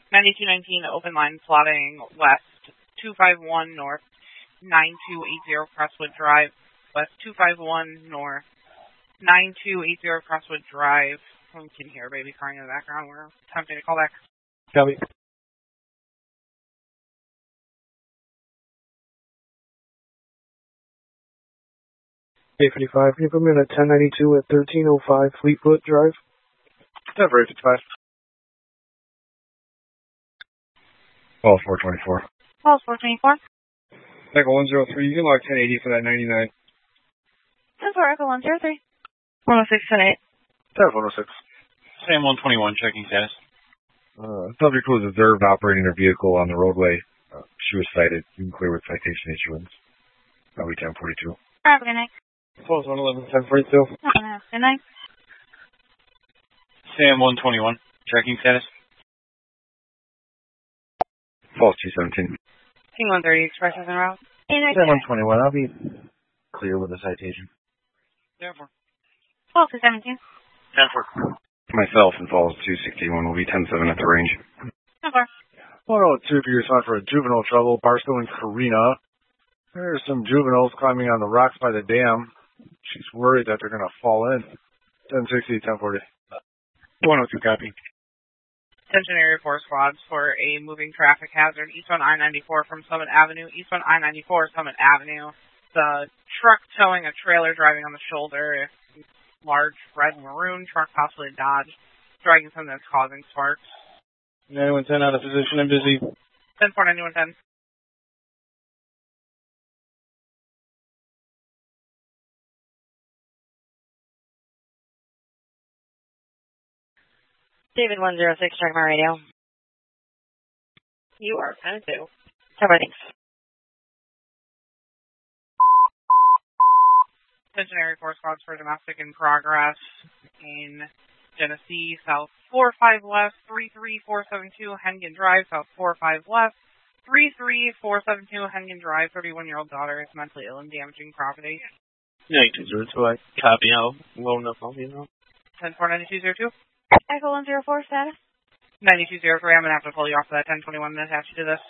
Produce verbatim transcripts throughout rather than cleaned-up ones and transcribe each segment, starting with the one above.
ninety-two nineteen, open line, plotting west, two five one north, nine two eight zero Crestwood Drive, west two five one north, nine two eight zero Crestwood Drive. You can hear a baby crying in the background. We're attempting to call back. Copy. eight fifty-five, can you put me in at ten ninety-two at thirteen oh five Fleetfoot Drive? ten for eight fifty-five. Call four twenty-four. Call four twenty-four. Echo one zero three, you can log ten eighty for that ninety-nine. ten four, Echo one zero three. one oh six, ten eight. ten one oh six. Sam one twenty-one, checking status. Uh, subject was observed operating her vehicle on the roadway. Uh, she was cited. You can clear with citation issuance. That'll be ten forty-two. Have a good night. Falls one eleven, ten forty-two. Good night. Sam one twenty-one, checking status. False two seventeen. King one thirty, express is en route. Sam one twenty-one, I'll be clear with the citation. ten four. False two seventeen. ten four. Myself and Falls two sixty-one will be ten seven at the range. ten four. one oh two for your son for a juvenile trouble, Barstow and Karina. There's some juveniles climbing on the rocks by the dam. She's worried that they're going to fall in. ten sixty, ten forty. one oh two, copy. Attention Area four squads for a moving traffic hazard eastbound I ninety-four from Summit Avenue. Eastbound I ninety-four, Summit Avenue. The truck towing a trailer driving on the shoulder. Large red and maroon truck, possibly a Dodge. Dragging something that's causing sparks. ninety-one ten out of position and busy. ten four, ninety-one ten. David one zero six, check my radio. You are ten two. Thanks. Attention Area four squads for domestic in progress in Genesee, South four five West, three three four seven two Hengen Drive, South four five West, three three four seven two Hengen Drive, thirty-one-year-old daughter is mentally ill and damaging property. ninety-two zero two, I copy out. Low enough, I'll be now. ten four, ninety-two zero two. Echo one zero four, status? ninety-two zero three, I'm going to have to pull you off of that ten twenty-one and attach you to this.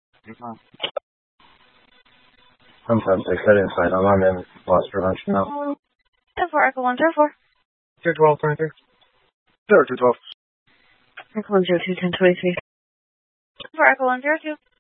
I'm ten six, I didn't sign on. I'm in loss prevention now. ten four, Echo one zero four. two twelve, twenty-three. zero two twelve. Echo one zero two, ten twenty-three. ten four, Echo one zero two.